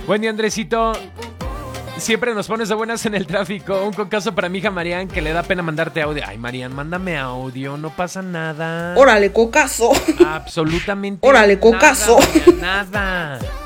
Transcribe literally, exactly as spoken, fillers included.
Buen día, Andresito. Siempre nos pones de buenas en el tráfico. Un cocazo para mi hija Marian, que le da pena mandarte audio. Ay, Marian, mándame audio, no pasa nada. Órale, cocazo. Absolutamente Órale, cocazo. nada, Marian, nada.